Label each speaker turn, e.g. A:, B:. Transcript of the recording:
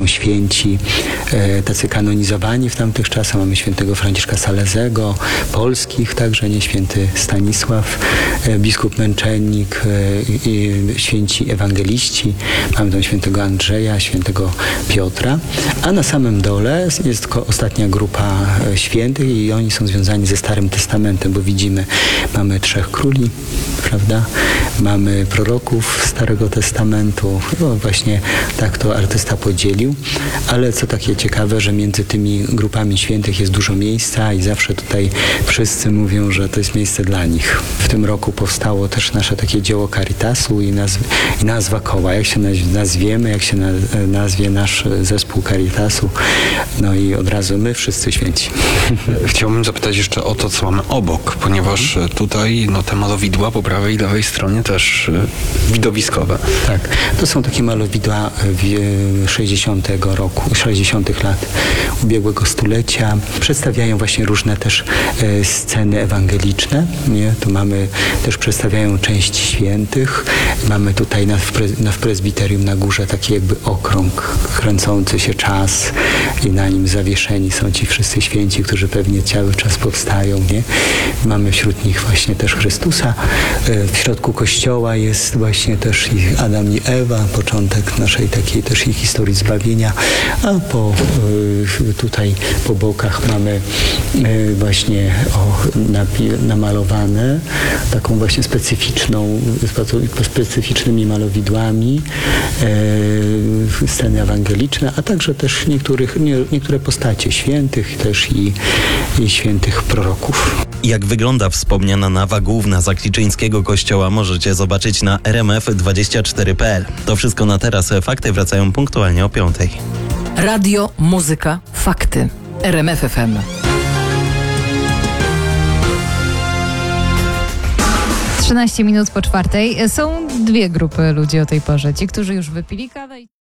A: święci, tacy kanonizowani w tamtych czasach. Mamy świętego Franciszka Salezego, polskich także, nie, święty Stanisław, biskup Męczennik, święci ewangeliści. Mamy tam świętego Andrzeja, świętego Piotra, a na samym dole jest ostatnia grupa świętych i oni są związani ze Starym Testamentem, bo widzimy, mamy 3 króli, prawda? Mamy proroków Starego Testamentu. No właśnie tak to artysta podzielił, ale co takie ciekawe, że między tymi grupami świętych jest dużo miejsca i zawsze tutaj wszyscy mówią, że to jest miejsce dla nich. W tym roku powstało też nasze takie dzieło Caritasu i nazwa koła. Jak się nazwiemy, jak się nazwie nasz zespół Caritasu, no i od razu my wszyscy święci.
B: Chciałbym zapytać jeszcze o to, co mamy obok, ponieważ tutaj te malowidła po prawej i lewej stronie też widowiskowe.
A: Tak, to są takie malowidła 60 lat ubiegłego stulecia. Przedstawiają właśnie różne też sceny ewangeliczne. Nie? Tu mamy, też przedstawiają część świętych. Mamy tutaj w prezbiterium na górze taki jakby okrąg, kręcący się czas i na nim zawieszeni są ci wszyscy święci, którzy pewnie cały czas powstają. Nie? Mamy wśród nich właśnie też Chrystusa. W środku kościoła jest właśnie też ich Adam i Ewa, początek naszej takiej też ich historii zbawienia, a tutaj po bokach mamy właśnie namalowane taką właśnie specyficznymi malowidłami sceny ewangeliczne, a także też niektóre postacie świętych też i świętych proroków.
C: Jak wygląda wspomniana nawa główna Zakliczyńskiego kościoła, możecie zobaczyć na rmf24.pl. To wszystko na teraz. Fakty wracają punktualnie o 5:00.
D: Radio, muzyka, fakty. RMF FM.
E: 13 minut po 4:00. Są 2 grupy ludzi o tej porze. Ci, którzy już wypili kawę